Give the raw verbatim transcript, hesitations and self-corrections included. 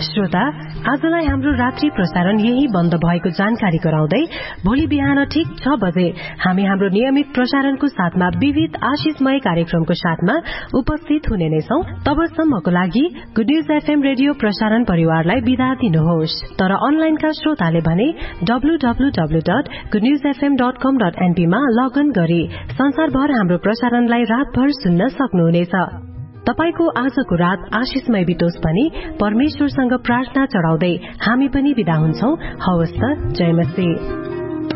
श्रोता, आजलाई हाम्रो रात्रि प्रसारण यही बन्द भएको जानकारी गराउँदै भोलि बिहान ठीक छ बजे हामी हाम्रो नियमित प्रसारणको साथमा विविध आशिषमय कार्यक्रमको साथमा उपस्थित हुने नै छौं। तबसम्मको लागि गुड न्यूज एफएम रेडियो प्रसारण परिवारलाई बिदा दिनुहोस्। तर अनलाइनका श्रोताले भने W W W dot good news FM dot कम डट एनपी मा लगइन गरी संसारभर हाम्रो प्रसारणलाई रातभर सुन्न सक्नुहुनेछ। तपाईको आजको रात आशिषमय बितोस् भनी परमेश्वरसँग प्रार्थना चढ़ाउँदै हामी पनि बिदा हुन्छौं। हवस् त, जय मसीह।